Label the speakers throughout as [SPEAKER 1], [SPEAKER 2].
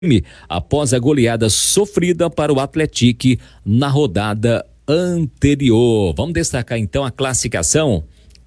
[SPEAKER 1] após a goleada sofrida para o Atlético na rodada anterior. Vamos destacar então a classificação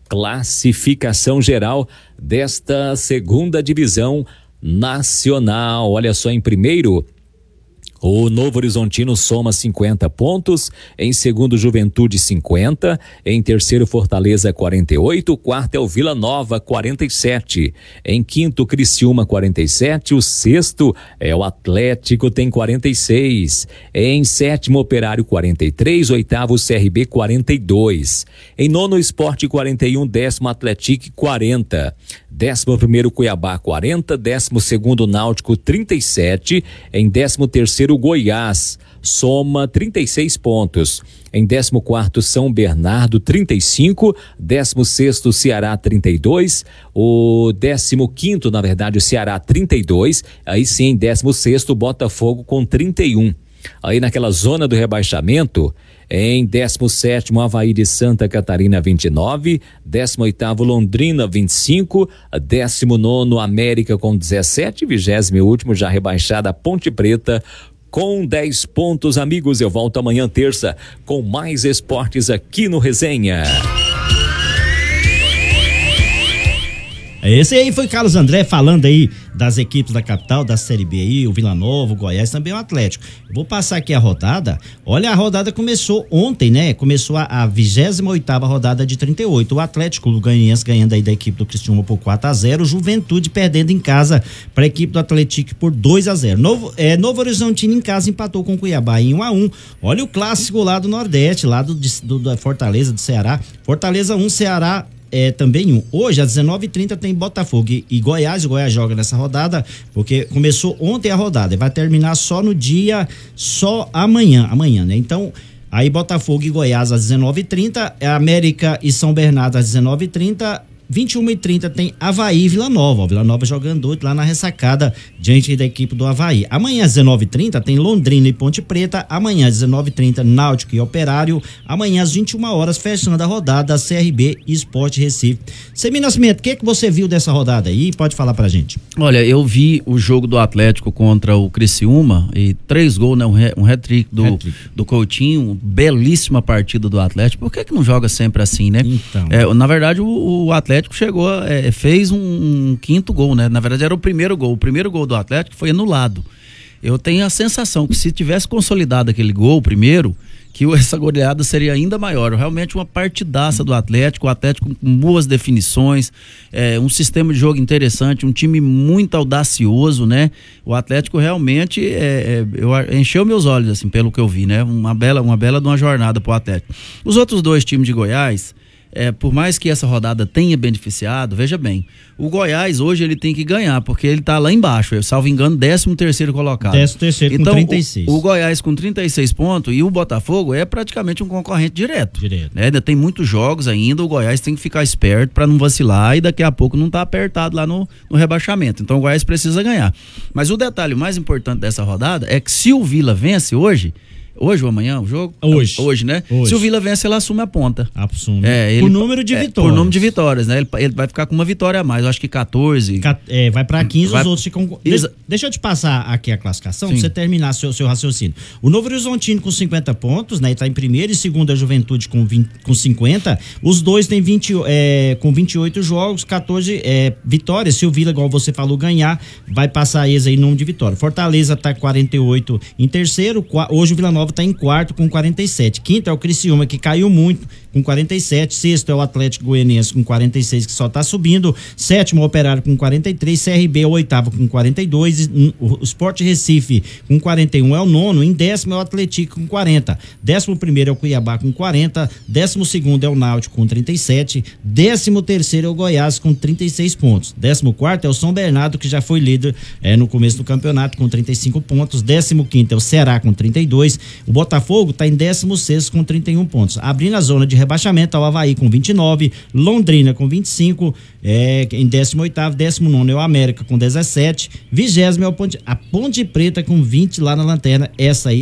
[SPEAKER 1] geral desta segunda divisão nacional. Olha só, em primeiro, o Novo Horizontino soma 50 pontos, em segundo Juventude 50, em terceiro Fortaleza 48, quarto é o Vila Nova 47, em quinto Criciúma 47, o sexto é o Atlético, tem 46, em sétimo Operário 43, oitavo CRB 42, em nono Sport 41, décimo Atlético 40, 11º Cuiabá 40, 12º Náutico 37, em 13º Goiás soma 36 pontos, em 14º São Bernardo 35, 16º Ceará 32, o 15º, na verdade, o Ceará 32, aí sim em 16º Botafogo com 31. Aí naquela zona do rebaixamento, em 17º Avaí de Santa Catarina 29, 18º Londrina 25, 19º América com 17, 20º já rebaixada Ponte Preta com 10 pontos. Amigos, eu volto amanhã terça com mais esportes aqui no Resenha.
[SPEAKER 2] Esse aí foi Carlos André falando aí das equipes da capital, da Série B aí, o Vila Nova, o Goiás, também o Atlético. Eu vou passar aqui a rodada. Olha, a rodada começou ontem, né? Começou a 28ª rodada de 38. O Atlético Goianiense ganhando aí da equipe do Criciúma por 4-0, Juventude perdendo em casa para a equipe do Atlético por 2-0. Novo Horizontino em casa empatou com o Cuiabá em 1-1. Olha o clássico lá do Nordeste, lá do Fortaleza, do Ceará. Fortaleza 1, Ceará também 1. Hoje, às 19h30, tem Botafogo e Goiás. O Goiás joga nessa rodada, porque começou ontem a rodada e vai terminar só amanhã, né? Então, aí Botafogo e Goiás às 19h30, América e São Bernardo às 19h30, 21h30 tem Avaí e Vila Nova. O Vila Nova jogando 8 lá na ressacada diante da equipe do Avaí. Amanhã às 19h30 tem Londrina e Ponte Preta. Amanhã às 19h30 Náutico e Operário. Amanhã às 21h fechando a rodada CRB e Sport Recife. Semir Nascimento, o que você viu dessa rodada aí? Pode falar pra gente.
[SPEAKER 3] Olha, eu vi o jogo do Atlético contra o Criciúma e 3 gols, né? Um hat-trick do Coutinho, belíssima partida do Atlético. Por que não joga sempre assim, né? Então. Na verdade, o Atlético chegou, fez um quinto gol, né? Na verdade era o primeiro gol. O primeiro gol do Atlético foi anulado. Eu tenho a sensação que se tivesse consolidado aquele gol primeiro, que essa goleada seria ainda maior. Realmente uma partidaça do Atlético, o Atlético com boas definições, um sistema de jogo interessante, um time muito audacioso, né? O Atlético realmente encheu meus olhos, assim, pelo que eu vi, né? Uma bela de uma jornada pro Atlético. Os outros dois times de Goiás, por mais que essa rodada tenha beneficiado, veja bem, o Goiás hoje ele tem que ganhar, porque ele tá lá embaixo, eu salvo engano, 13º colocado.
[SPEAKER 2] 13º
[SPEAKER 3] então,
[SPEAKER 2] com 36.
[SPEAKER 3] O Goiás com 36 pontos e o Botafogo é praticamente um concorrente direto. Né? Ainda tem muitos jogos ainda, o Goiás tem que ficar esperto para não vacilar e daqui a pouco não tá apertado lá no rebaixamento. Então o Goiás precisa ganhar. Mas o detalhe mais importante dessa rodada é que se o Vila vence hoje ou amanhã o jogo? Hoje, né? Hoje. Se o Vila vence, ele assume a ponta.
[SPEAKER 2] Assume. Por número de vitórias.
[SPEAKER 3] Por número de vitórias, né? Ele vai ficar com uma vitória a mais, eu acho que 14.
[SPEAKER 2] Vai pra 15, os outros ficam... Deixa eu te passar aqui a classificação, pra você terminar seu raciocínio. O Novo Horizontino com 50 pontos, né? Tá em primeiro, e segundo a Juventude com 50. Os dois têm com 28 jogos, 14 vitórias. Se o Vila, igual você falou, ganhar, vai passar eles aí em número de vitória. Fortaleza tá 48 em terceiro, hoje o Vila Nova está em quarto com 47. Quinto é o Criciúma, que caiu muito, com 47. Sexto é o Atlético Goianiense com 46, que só está subindo. Sétimo, o Operário com 43. CRB é o oitavo com 42. O Sport Recife com 41 é o nono. Em décimo é o Atlético com 40. 11º é o Cuiabá com 40. 12º é o Náutico com 37. 13º é o Goiás com 36 pontos. 14º é o São Bernardo, que já foi líder no começo do campeonato com 35 pontos. 15º é o Ceará com 32. O Botafogo está em 16º com 31 pontos. Abrindo a zona de rebaixamento, o Avaí com 29, Londrina com 25, em 18º, 19º é o América com 17, 20º é a Ponte Preta com 20 lá na lanterna. Essa aí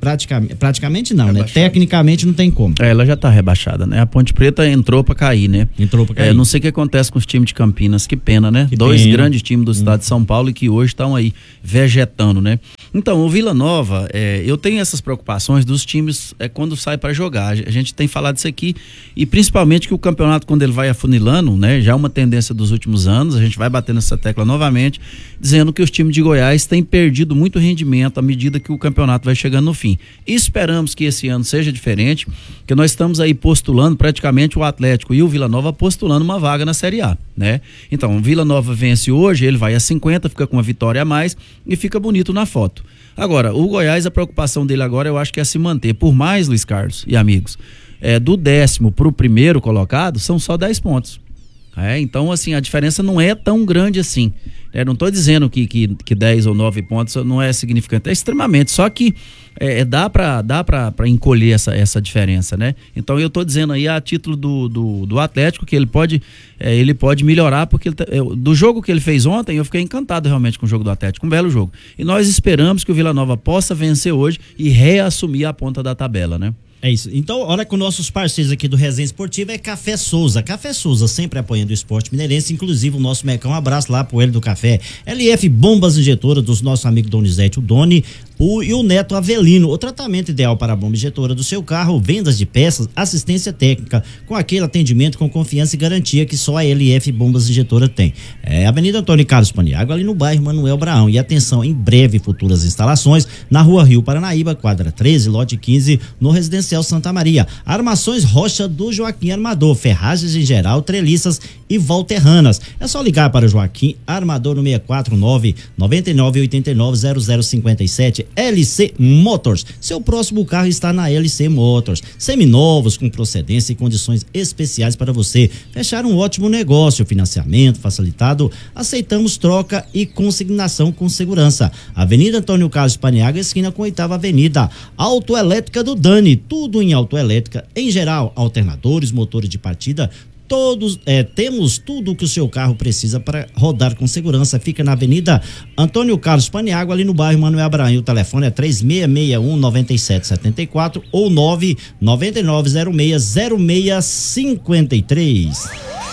[SPEAKER 2] praticamente não, né? Tecnicamente não tem como.
[SPEAKER 3] Ela já está rebaixada, né? A Ponte Preta entrou para cair, né? Não sei o que acontece com os times de Campinas, que pena, né? Dois grandes times do estado de São Paulo e que hoje estão aí vegetando, né? Então, o Vila Nova, eu tenho essas preocupações dos times quando sai para jogar. A gente tem falado isso aqui, e principalmente que o campeonato, quando ele vai afunilando, né? Já é uma tendência dos últimos anos, a gente vai bater nessa tecla novamente, dizendo que os times de Goiás têm perdido muito rendimento à medida que o campeonato vai chegando no fim. E esperamos que esse ano seja diferente, que nós estamos aí postulando praticamente o Atlético e o Vila Nova postulando uma vaga na Série A, né? Então, o Vila Nova vence hoje, ele vai a 50, fica com uma vitória a mais e fica bonito na foto. Agora, o Goiás, a preocupação dele agora, eu acho que é se manter, por mais, Luiz Carlos e amigos, do 10º para o primeiro colocado, são só 10 pontos. Então, assim, a diferença não é tão grande assim. Não estou dizendo que 10 ou 9 pontos não é significante, é extremamente, só que dá para encolher essa diferença, né? Então eu estou dizendo aí a título do Atlético que ele pode melhorar, porque do jogo que ele fez ontem, eu fiquei encantado realmente com o jogo do Atlético, um belo jogo. E nós esperamos que o Vila Nova possa vencer hoje e reassumir a ponta da tabela, né?
[SPEAKER 2] É isso. Então, olha, com nossos parceiros aqui do Resenha Esportiva é Café Souza. Café Souza sempre apoiando o esporte mineirense, inclusive o nosso Mecão. Um abraço lá pro ele do café. LF Bombas Injetoras dos nossos amigos Donizete, o Doni, e o Neto Avelino. O tratamento ideal para a bomba injetora do seu carro, vendas de peças, assistência técnica, com aquele atendimento com confiança e garantia que só a LF Bombas Injetora tem. Avenida Antônio Carlos Paniagua, ali no bairro Manuel Braão. E atenção, em breve futuras instalações na Rua Rio Paranaíba, quadra 13, lote 15, no Residencial Santa Maria. Armações Rocha do Joaquim Armador, ferragens em geral, treliças e volterranas. É só ligar para o Joaquim Armador no 649-9989-0057. LC Motors. Seu próximo carro está na LC Motors. Seminovos com procedência e condições especiais para você fechar um ótimo negócio. Financiamento facilitado. Aceitamos troca e consignação com segurança. Avenida Antônio Carlos Paniagua, esquina com 8ª Avenida. Autoelétrica do Dani. Tudo em autoelétrica em geral. Alternadores, motores de partida. Temos tudo o que o seu carro precisa para rodar com segurança. Fica na Avenida Antônio Carlos Paniagua, ali no bairro Manuel Abraão. O telefone é 3661-9774 ou 999060653.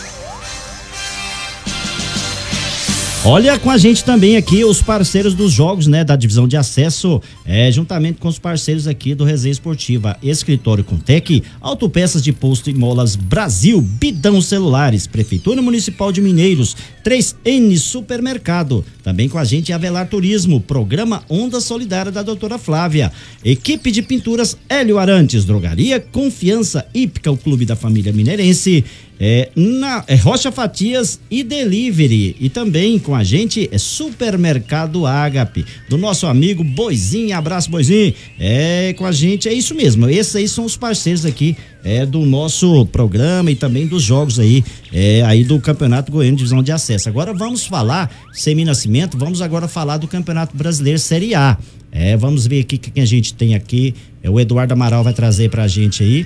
[SPEAKER 2] Olha, com a gente também aqui os parceiros dos jogos, né, da divisão de acesso, juntamente com os parceiros aqui do Resenha Esportiva, Escritório Contec, Autopeças de Posto e Molas Brasil, Bidão Celulares, Prefeitura Municipal de Mineiros, 3N Supermercado, também com a gente Avelar Turismo, Programa Onda Solidária da doutora Flávia, Equipe de Pinturas Hélio Arantes, Drogaria Confiança Hípica, o Clube da Família Mineirense, Rocha Fatias e Delivery, e também com a gente Supermercado Ágape, do nosso amigo Boizinho. Abraço, Boizinho. Com a gente, é isso mesmo, esses aí são os parceiros aqui do nosso programa e também dos jogos aí do Campeonato Goiano Divisão de Acesso. Agora vamos falar, Semi Nascimento, vamos agora falar do Campeonato Brasileiro Série A. Vamos ver aqui quem a gente tem aqui, o Eduardo Amaral vai trazer pra gente aí.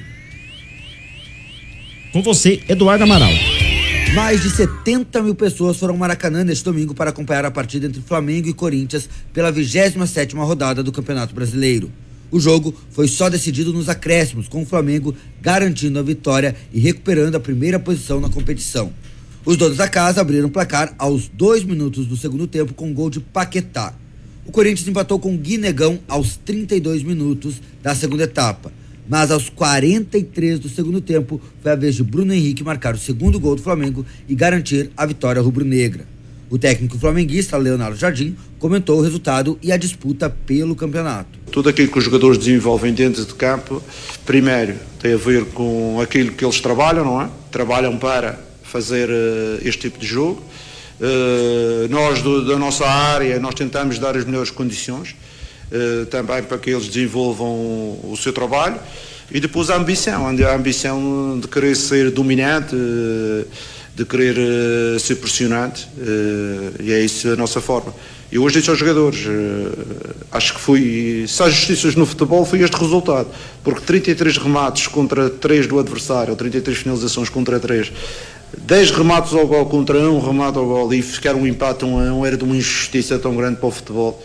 [SPEAKER 2] Com você, Eduardo Amaral.
[SPEAKER 4] Mais de 70 mil pessoas foram ao Maracanã neste domingo para acompanhar a partida entre Flamengo e Corinthians pela 27ª rodada do Campeonato Brasileiro. O jogo foi só decidido nos acréscimos, com o Flamengo garantindo a vitória e recuperando a primeira posição na competição. Os donos da casa abriram o placar aos 2 minutos do segundo tempo com um gol de Paquetá. O Corinthians empatou com Guinegão aos 32 minutos da segunda etapa. Mas aos 43 do segundo tempo, foi a vez de Bruno Henrique marcar o segundo gol do Flamengo e garantir a vitória rubro-negra. O técnico flamenguista Leonardo Jardim comentou o resultado e a disputa pelo campeonato.
[SPEAKER 5] Tudo aquilo que os jogadores desenvolvem dentro de campo, primeiro, tem a ver com aquilo que eles trabalham, não é? Trabalham para fazer este tipo de jogo. Nós, da nossa área, nós tentamos dar as melhores condições, também para que eles desenvolvam o seu trabalho, e depois a ambição de querer ser dominante, de querer ser pressionante, e é isso a nossa forma. E hoje disse aos jogadores, acho que se há justiças no futebol foi este resultado, porque 33 remates contra 3 do adversário, ou 33 finalizações contra 3, 10 remates ao gol contra 1 remate ao gol, e ficar um empate 1-1 era de uma injustiça tão grande para o futebol.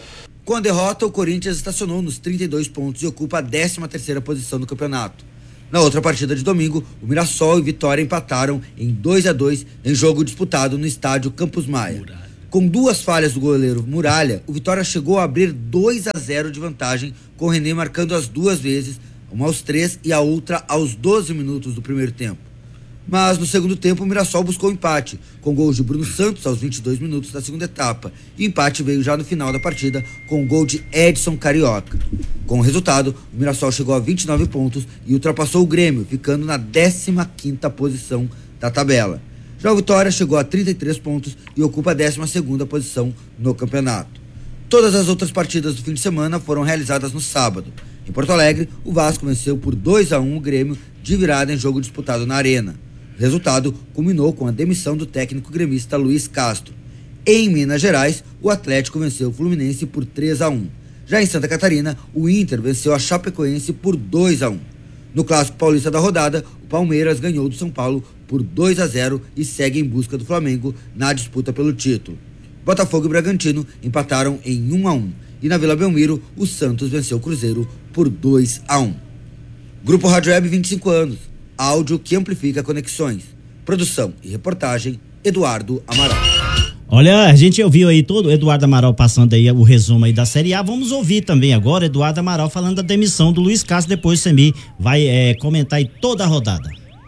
[SPEAKER 4] Com a derrota, o Corinthians estacionou nos 32 pontos e ocupa a 13ª posição do campeonato. Na outra partida de domingo, o Mirassol e Vitória empataram em 2-2 em jogo disputado no estádio Campos Maia. Com 2 falhas do goleiro Muralha, o Vitória chegou a abrir 2-0 de vantagem, com o René marcando as 2 vezes, uma aos 3 e a outra aos 12 minutos do primeiro tempo. Mas no segundo tempo o Mirassol buscou o empate, com gols de Bruno Santos aos 22 minutos da segunda etapa, e o empate veio já no final da partida com o gol de Edson Carioca. Com o resultado, o Mirassol chegou a 29 pontos e ultrapassou o Grêmio, ficando na 15ª posição da tabela. Já o Vitória chegou a 33 pontos e ocupa a 12ª posição no campeonato. Todas as outras partidas do fim de semana foram realizadas no sábado. Em Porto Alegre, o Vasco venceu por 2-1 o Grêmio de virada em jogo disputado na Arena. O resultado culminou com a demissão do técnico gremista Luiz Castro. Em Minas Gerais, o Atlético venceu o Fluminense por 3-1. Já em Santa Catarina, o Inter venceu a Chapecoense por 2-1. No clássico paulista da rodada, o Palmeiras ganhou do São Paulo por 2-0 e segue em busca do Flamengo na disputa pelo título. Botafogo e Bragantino empataram em 1-1. E na Vila Belmiro, o Santos venceu o Cruzeiro por 2-1. Grupo Rádio Web 25 anos. Áudio que amplifica conexões. Produção e reportagem, Eduardo Amaral.
[SPEAKER 2] Olha, a gente ouviu aí todo o Eduardo Amaral passando aí o resumo aí da Série A. Vamos ouvir também agora Eduardo Amaral falando da demissão do Luiz Castro. Depois o Semi vai comentar aí toda a rodada.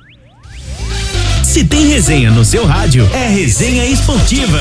[SPEAKER 6] Se tem resenha no seu rádio, é Resenha Esportiva.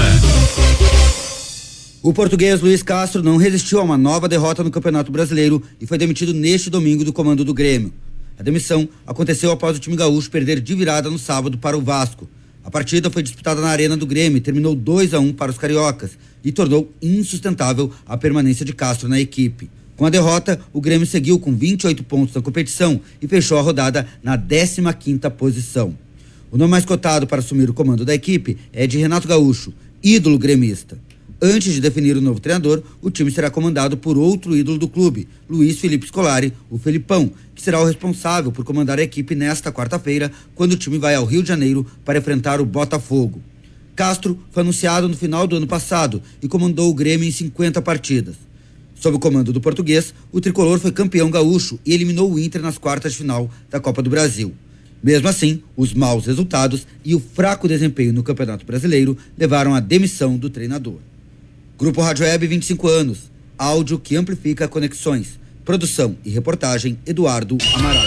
[SPEAKER 4] O português Luiz Castro não resistiu a uma nova derrota no Campeonato Brasileiro e foi demitido neste domingo do comando do Grêmio. A demissão aconteceu após o time gaúcho perder de virada no sábado para o Vasco. A partida foi disputada na Arena do Grêmio e terminou 2-1 para os cariocas e tornou insustentável a permanência de Castro na equipe. Com a derrota, o Grêmio seguiu com 28 pontos na competição e fechou a rodada na 15ª posição. O nome mais cotado para assumir o comando da equipe é de Renato Gaúcho, ídolo gremista. Antes de definir o novo treinador, o time será comandado por outro ídolo do clube, Luiz Felipe Scolari, o Felipão, que será o responsável por comandar a equipe nesta quarta-feira, quando o time vai ao Rio de Janeiro para enfrentar o Botafogo. Castro foi anunciado no final do ano passado e comandou o Grêmio em 50 partidas. Sob o comando do português, o tricolor foi campeão gaúcho e eliminou o Inter nas quartas de final da Copa do Brasil. Mesmo assim, os maus resultados e o fraco desempenho no Campeonato Brasileiro levaram à demissão do treinador. Grupo Rádio Web 25 anos. Áudio que amplifica conexões. Produção e reportagem, Eduardo Amaral.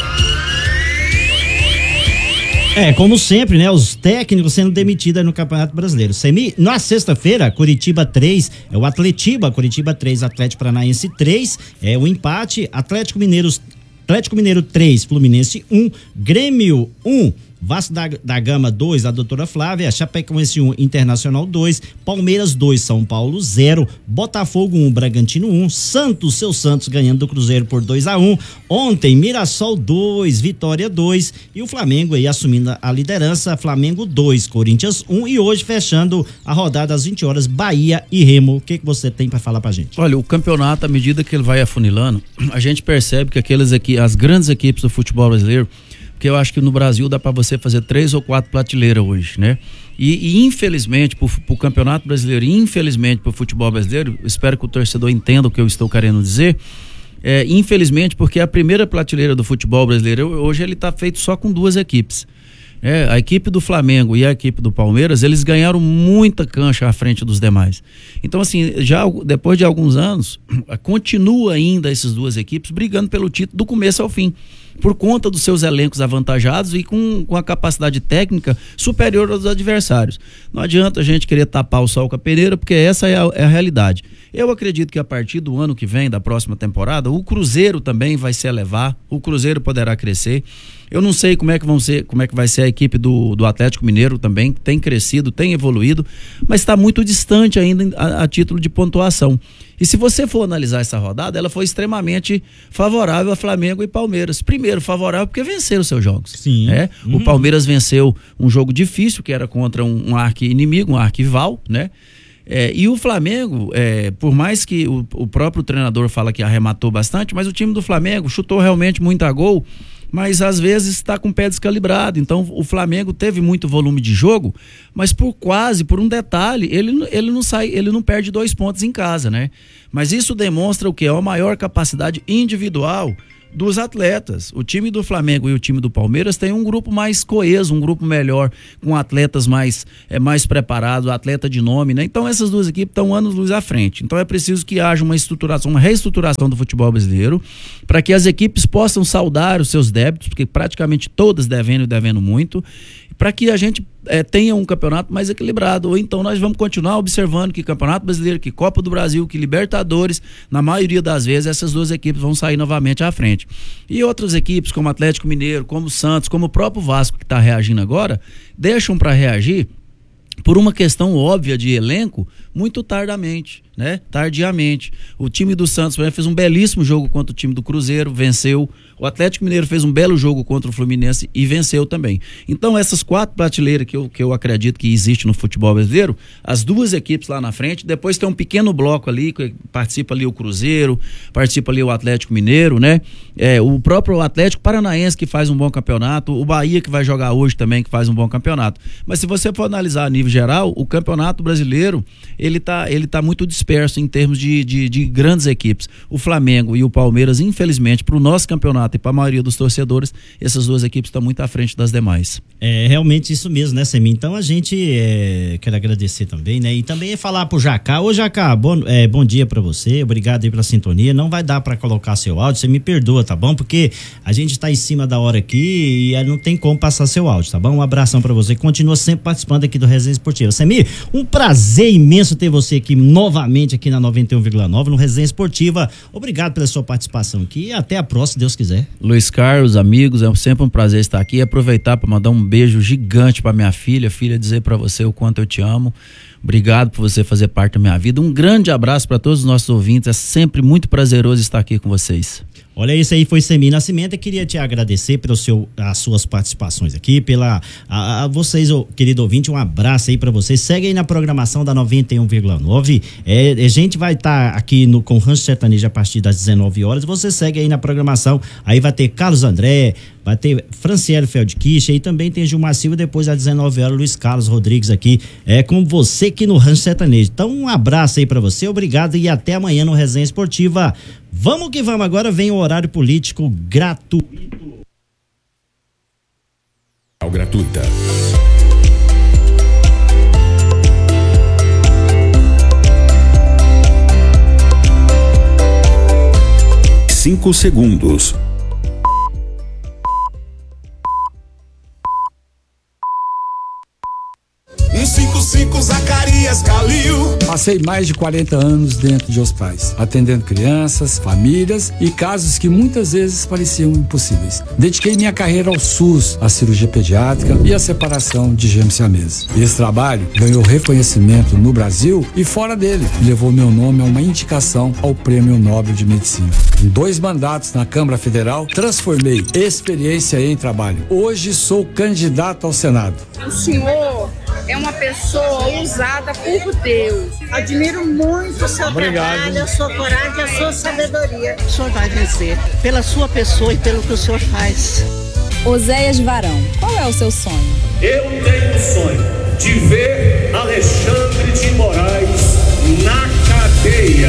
[SPEAKER 2] Como sempre, né? Os técnicos sendo demitidos no Campeonato Brasileiro. Na sexta-feira, Curitiba 3, o Curitiba 3, Atlético Paranaense 3, o empate, Atlético Mineiro 3, Fluminense 1, Grêmio 1, Vasco da Gama 2, a doutora Flávia, Chapecoense 1, Internacional 2, Palmeiras 2, São Paulo 0, Botafogo 1, Bragantino 1, seu Santos ganhando do Cruzeiro por 2-1, ontem Mirassol 2, Vitória 2 e o Flamengo aí assumindo a liderança, Flamengo 2, Corinthians 1 e hoje fechando a rodada às 20 horas, Bahia e Remo. O que você tem para falar pra gente?
[SPEAKER 3] Olha, o campeonato, à medida que ele vai afunilando, a gente percebe que as grandes equipes do futebol brasileiro, porque eu acho que no Brasil dá para você fazer 3 ou 4 prateleiras hoje, né? E infelizmente, pro Campeonato Brasileiro, e infelizmente pro futebol brasileiro, espero que o torcedor entenda o que eu estou querendo dizer, infelizmente, porque a primeira prateleira do futebol brasileiro, hoje ele tá feito só com 2 equipes. A equipe do Flamengo e a equipe do Palmeiras, eles ganharam muita cancha à frente dos demais. Então, assim, já depois de alguns anos, continua ainda essas 2 equipes brigando pelo título do começo ao fim, por conta dos seus elencos avantajados e com a capacidade técnica superior aos adversários. Não adianta a gente querer tapar o sol com a peneira, porque essa é a realidade. Eu acredito que a partir do ano que vem, da próxima temporada, o Cruzeiro também vai se elevar, o Cruzeiro poderá crescer. Eu não sei como é que vai ser a equipe do Atlético Mineiro também, que tem crescido, tem evoluído, mas está muito distante ainda a título de pontuação. E se você for analisar essa rodada, ela foi extremamente favorável a Flamengo e Palmeiras. Primeiro, favorável porque venceram seus jogos.
[SPEAKER 2] Sim.
[SPEAKER 3] O Palmeiras venceu um jogo difícil, que era contra um arqui-inimigo, um arquival, né? E o Flamengo, por mais que o próprio treinador fala que arrematou bastante, mas o time do Flamengo chutou realmente muito a gol mas às vezes está com o pé descalibrado. Então o Flamengo teve muito volume de jogo, mas por um detalhe, ele não perde 2 pontos em casa, né? Mas isso demonstra o que é a maior capacidade individual dos atletas. O time do Flamengo e o time do Palmeiras tem um grupo mais coeso, um grupo melhor, com atletas mais preparados, atleta de nome, né? Então essas duas equipes estão anos-luz à frente. Então é preciso que haja uma reestruturação do futebol brasileiro, para que as equipes possam saldar os seus débitos, porque praticamente todas devendo muito, para que a gente tenha um campeonato mais equilibrado. Ou então nós vamos continuar observando que Campeonato Brasileiro, que Copa do Brasil, que Libertadores, na maioria das vezes essas duas equipes vão sair novamente à frente. E outras equipes como Atlético Mineiro, como Santos, como o próprio Vasco, que está reagindo agora, deixam para reagir por uma questão óbvia de elenco muito tardiamente. O time do Santos, por exemplo, fez um belíssimo jogo contra o time do Cruzeiro, venceu. O Atlético Mineiro fez um belo jogo contra o Fluminense e venceu também. Então essas 4 prateleiras que eu acredito que existe no futebol brasileiro, as duas equipes lá na frente, depois tem um pequeno bloco ali, que participa ali o Cruzeiro, participa ali o Atlético Mineiro, né? O próprio Atlético Paranaense, que faz um bom campeonato, o Bahia, que vai jogar hoje também, que faz um bom campeonato. Mas se você for analisar a nível geral, o campeonato brasileiro, ele tá muito disperso em termos de grandes equipes. O Flamengo e o Palmeiras, infelizmente, para o nosso campeonato e para a maioria dos torcedores, essas duas equipes estão muito à frente das demais.
[SPEAKER 2] É realmente isso mesmo, né, Semi? Então a gente quer agradecer também, né? E também falar pro Jacá. Ô, Jacá, bom dia para você, obrigado aí pela sintonia. Não vai dar para colocar seu áudio, você me perdoa, tá bom? Porque a gente tá em cima da hora aqui e não tem como passar seu áudio, tá bom? Um abração para você, continua sempre participando aqui do Resenha Esportiva. Semi, um prazer imenso ter você aqui novamente aqui na 91,9 no Resenha Esportiva. Obrigado pela sua participação aqui e até a próxima, se Deus quiser.
[SPEAKER 3] Luiz Carlos, amigos, é sempre um prazer estar aqui e aproveitar para mandar um beijo gigante para minha filha, dizer para você o quanto eu te amo. Obrigado por você fazer parte da minha vida. Um grande abraço para todos os nossos ouvintes. É sempre muito prazeroso estar aqui com vocês.
[SPEAKER 2] Olha, isso aí foi Semi Nascimento. Eu queria te agradecer pelas suas participações aqui, vocês, querido ouvinte, um abraço aí pra vocês. Segue aí na programação da 91,9. A gente vai estar aqui com o Rancho Sertanejo a partir das 19 horas. Você segue aí na programação. Aí vai ter Carlos André, vai ter Franciele Feldkirch, aí também tem Gilmar Silva, depois às 19 horas Luiz Carlos Rodrigues aqui, com você aqui no Rancho Sertanejo. Então um abraço aí pra você, obrigado e até amanhã no Resenha Esportiva. Vamos que vamos, agora vem o horário político gratuito.
[SPEAKER 6] Gratuita. Cinco segundos.
[SPEAKER 7] Zacarias Calil.
[SPEAKER 8] Passei mais de 40 anos dentro de hospitais, atendendo crianças, famílias e casos que muitas vezes pareciam impossíveis. Dediquei minha carreira ao SUS, à cirurgia pediátrica e à separação de gêmeos siameses. Esse trabalho ganhou reconhecimento no Brasil e fora dele, e levou meu nome a uma indicação ao Prêmio Nobel de Medicina. Em 2 mandatos na Câmara Federal, transformei experiência em trabalho. Hoje sou candidato ao Senado.
[SPEAKER 9] O senhor é uma pessoa usada por Deus. Admiro muito o seu trabalho, a sua coragem, a sua sabedoria. O senhor vai vencer pela sua pessoa e pelo que o senhor faz.
[SPEAKER 10] Oséias Varão, qual é o seu sonho?
[SPEAKER 11] Eu tenho um sonho de ver Alexandre de Moraes na cadeia.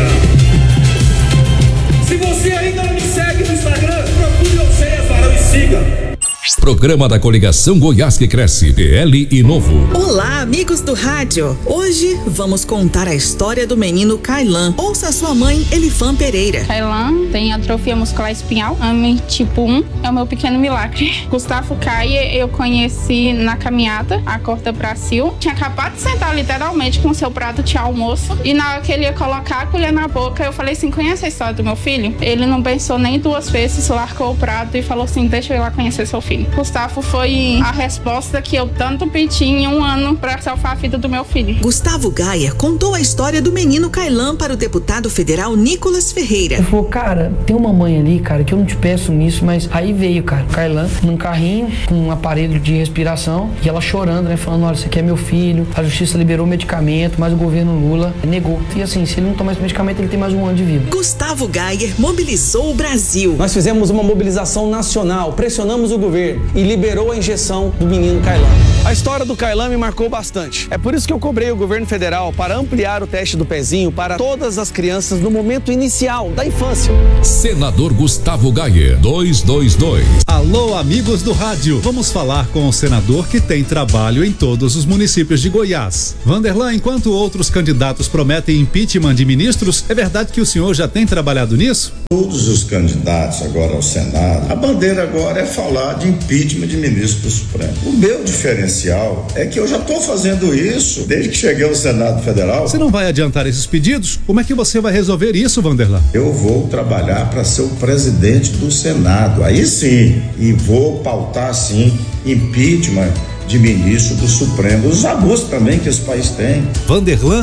[SPEAKER 11] Se você ainda não me segue no Instagram, procure Oséias Varão e siga.
[SPEAKER 6] Programa da Coligação Goiás que Cresce, PL e Novo.
[SPEAKER 12] Olá, amigos do rádio. Hoje vamos contar a história do menino Kailan. Ouça sua mãe, Elifan Pereira.
[SPEAKER 13] Kailan tem atrofia muscular espinhal, AME tipo 1, é o meu pequeno milagre. Gustavo Caia eu conheci na caminhada, a Corta Brasil. Tinha acabado de sentar literalmente com o seu prato de almoço e na hora que ele ia colocar a colher na boca, eu falei assim, conhece a história do meu filho? Ele não pensou nem 2 vezes, largou o prato e falou assim, deixa eu ir lá conhecer seu filho. Gustavo foi a resposta que eu tanto pedi em um ano para salvar a vida do meu filho.
[SPEAKER 12] Gustavo Gayer contou a história do menino Kailan para o deputado federal Nicolas Ferreira.
[SPEAKER 7] Ele falou, cara, tem uma mãe ali, cara, que eu não te peço nisso, mas aí veio, cara, o Kailan num carrinho com um aparelho de respiração e ela chorando, né, falando, olha, esse aqui é meu filho, a justiça liberou o medicamento, mas o governo Lula negou. E assim, se ele não tomar esse medicamento, ele tem mais um ano de vida.
[SPEAKER 12] Gustavo Gayer mobilizou o Brasil.
[SPEAKER 14] Nós fizemos uma mobilização nacional, pressionamos o governo e liberou a injeção do menino Kailan. A história do Kailan me marcou bastante. É por isso que eu cobrei o governo federal para ampliar o teste do pezinho para todas as crianças no momento inicial da infância.
[SPEAKER 15] Senador Gustavo Gayer, 222.
[SPEAKER 16] Alô, amigos do rádio. Vamos falar com o senador que tem trabalho em todos os municípios de Goiás. Vanderlan, enquanto outros candidatos prometem impeachment de ministros, é verdade que o senhor já tem trabalhado nisso?
[SPEAKER 17] Todos os candidatos agora ao Senado, a bandeira agora é falar de impeachment de ministro do Supremo. O meu diferencial é que eu já estou fazendo isso desde que cheguei ao Senado Federal.
[SPEAKER 16] Você não vai adiantar esses pedidos? Como é que você vai resolver isso, Vanderlan?
[SPEAKER 17] Eu vou trabalhar para ser o presidente do Senado, aí sim, e vou pautar sim impeachment de ministro do Supremo, os abusos também que esse país tem.
[SPEAKER 16] Vanderlan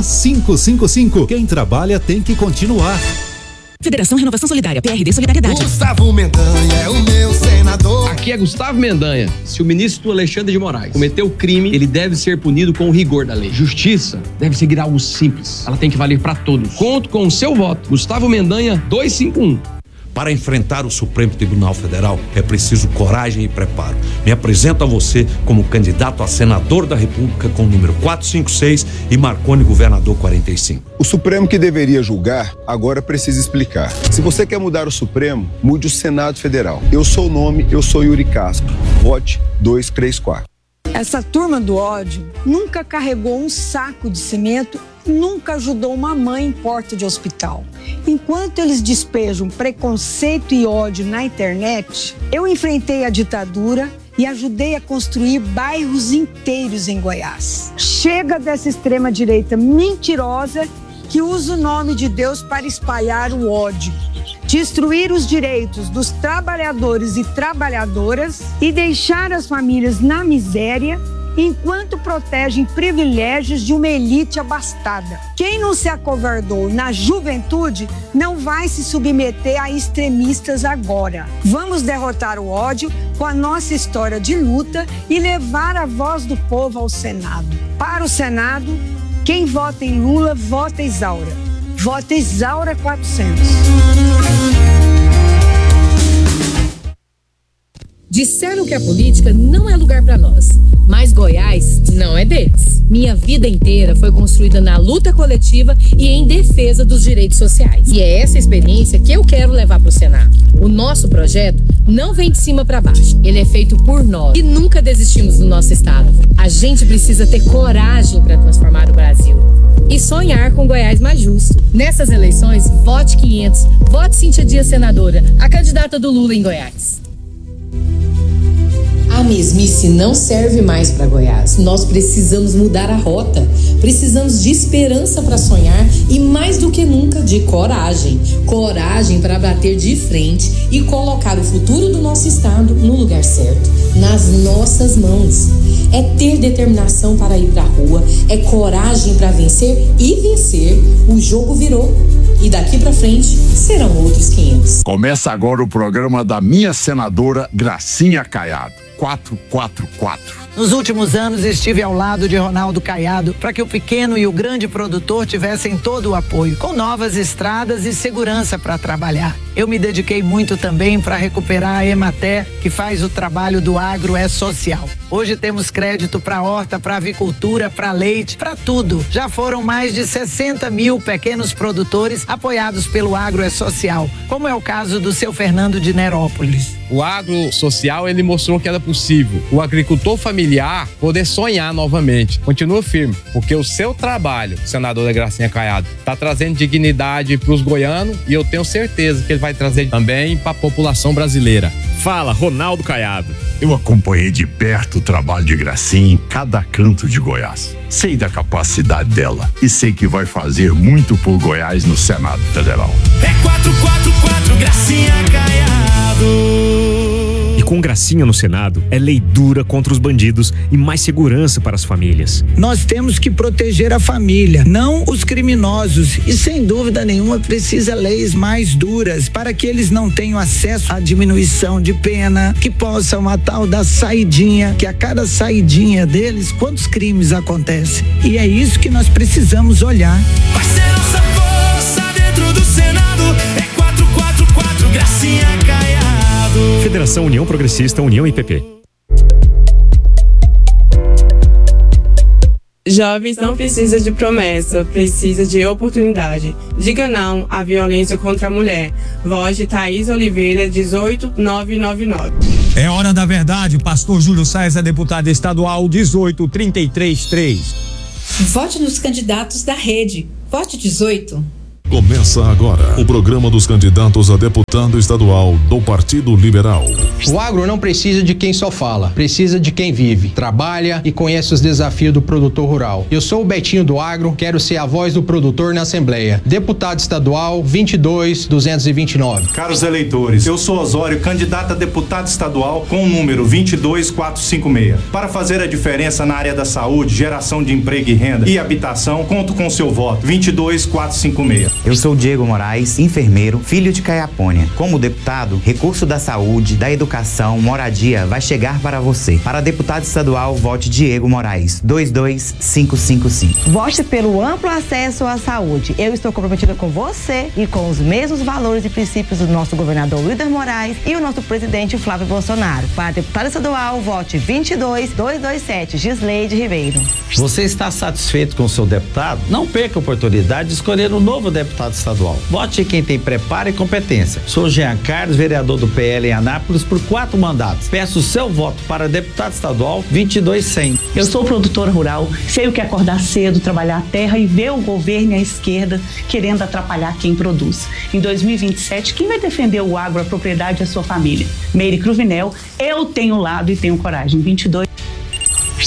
[SPEAKER 16] 555, quem trabalha tem que continuar.
[SPEAKER 12] Federação Renovação Solidária, PRD Solidariedade.
[SPEAKER 18] Gustavo Mendanha é o meu senador. Aqui é Gustavo Mendanha. Se o ministro Alexandre de Moraes cometeu crime, ele deve ser punido com o rigor da lei. Justiça deve seguir algo simples. Ela tem que valer para todos. Conto com o seu voto. Gustavo Mendanha, 251.
[SPEAKER 19] Para enfrentar o Supremo Tribunal Federal é preciso coragem e preparo. Me apresento a você como candidato a senador da República com o número 456 e Marconi governador 45.
[SPEAKER 20] O Supremo que deveria julgar agora precisa explicar. Se você quer mudar o Supremo, mude o Senado Federal. Eu sou o nome, eu sou Yuri Castro. Vote 234.
[SPEAKER 21] Essa turma do ódio nunca carregou um saco de cimento, nunca ajudou uma mãe em porta de hospital. Enquanto eles despejam preconceito e ódio na internet, eu enfrentei a ditadura e ajudei a construir bairros inteiros em Goiás. Chega dessa extrema-direita mentirosa que usa o nome de Deus para espalhar o ódio, destruir os direitos dos trabalhadores e trabalhadoras e deixar as famílias na miséria, enquanto protegem privilégios de uma elite abastada. Quem não se acovardou na juventude não vai se submeter a extremistas agora. Vamos derrotar o ódio com a nossa história de luta e levar a voz do povo ao Senado. Para o Senado, quem vota em Lula, vota Isaura. Vota Isaura 400.
[SPEAKER 22] Disseram que a política não é lugar para nós, mas Goiás não é deles. Minha vida inteira foi construída na luta coletiva e em defesa dos direitos sociais. E é essa experiência que eu quero levar para o Senado. O nosso projeto não vem de cima para baixo. Ele é feito por nós e nunca desistimos do nosso estado. A gente precisa ter coragem para transformar o Brasil e sonhar com Goiás mais justo. Nessas eleições, vote 500, vote Cíntia Dias senadora, a candidata do Lula em Goiás. A mesmice não serve mais para Goiás. Nós precisamos mudar a rota. Precisamos de esperança para sonhar e, mais do que nunca, de coragem. Coragem para bater de frente e colocar o futuro do nosso estado no lugar certo, nas nossas mãos. É ter determinação para ir para a rua, é coragem para vencer e vencer. O jogo virou. E daqui para frente serão outros 500.
[SPEAKER 23] Começa agora o programa da minha senadora Gracinha Caiado. 444.
[SPEAKER 24] Nos últimos anos estive ao lado de Ronaldo Caiado para que o pequeno e o grande produtor tivessem todo o apoio, com novas estradas e segurança para trabalhar. Eu me dediquei muito também para recuperar a Emater, que faz o trabalho do agro é social. Hoje temos crédito para horta, para avicultura, para leite, para tudo. Já foram mais de 60 mil pequenos produtores apoiados pelo agro é social, como é o caso do seu Fernando de Nerópolis.
[SPEAKER 25] O agro social, ele mostrou que era possível o agricultor familiar poder sonhar novamente. Continua firme, porque o seu trabalho, senadora Gracinha Caiado, está trazendo dignidade para os goianos e eu tenho certeza que ele vai trazer também para a população brasileira.
[SPEAKER 26] Fala, Ronaldo Caiado.
[SPEAKER 23] Eu acompanhei de perto o trabalho de Gracinha em cada canto de Goiás. Sei da capacidade dela e sei que vai fazer muito por Goiás no Senado Federal.
[SPEAKER 6] É 444 Gracinha Caiado.
[SPEAKER 19] E
[SPEAKER 26] com Gracinha no Senado, é lei dura contra os bandidos e mais segurança para as famílias.
[SPEAKER 24] Nós temos que proteger a família, não os criminosos. E sem dúvida nenhuma precisa leis mais duras para que eles não tenham acesso à diminuição de pena, que possam a tal da saidinha, que a cada saidinha deles, quantos crimes acontecem. E é isso que nós precisamos olhar.
[SPEAKER 1] Vai ser nossa força dentro do Senado, é 444 Gracinha Caiado.
[SPEAKER 26] Federação União Progressista, União IPP.
[SPEAKER 2] Jovens não precisam de promessa, precisa de oportunidade. Diga não à violência contra a mulher. Voz de Thaís Oliveira, 18999.
[SPEAKER 3] É hora da verdade. O pastor Júlio Saez é deputado estadual 18333.
[SPEAKER 4] Vote nos candidatos da rede. Vote 18.
[SPEAKER 5] Começa agora o programa dos candidatos a deputado estadual do Partido Liberal.
[SPEAKER 8] O agro não precisa de quem só fala, precisa de quem vive, trabalha e conhece os desafios do produtor rural. Eu sou o Betinho do Agro, quero ser a voz do produtor na Assembleia. Deputado estadual 22229.
[SPEAKER 27] Caros eleitores, eu sou Osório, candidato a deputado estadual com o número 22456. Para fazer a diferença na área da saúde, geração de emprego e renda e habitação, conto com seu voto 22456.
[SPEAKER 28] Eu sou Diego Moraes, enfermeiro, filho de Caiapônia. Como deputado, recurso da saúde, da educação, moradia vai chegar para você. Para deputado estadual, vote Diego Moraes, 22555.
[SPEAKER 29] Vote pelo amplo acesso à saúde. Eu estou comprometida com você e com os mesmos valores e princípios do nosso governador Wilder Moraes e o nosso presidente Flávio Bolsonaro. Para deputado estadual, vote 22227, Gisleide Ribeiro.
[SPEAKER 30] Você está satisfeito com o seu deputado? Não perca a oportunidade de escolher um novo deputado estadual. Vote quem tem preparo e competência. Sou Jean Carlos, vereador do PL em Anápolis por 4 mandatos. Peço o seu voto para deputado estadual 22100.
[SPEAKER 31] Eu sou produtora rural, sei o que é acordar cedo, trabalhar a terra e ver o governo e a esquerda querendo atrapalhar quem produz. Em 2027, quem vai defender o agro, a propriedade e a sua família? Meire Cruvinel, eu tenho lado e tenho coragem. 22.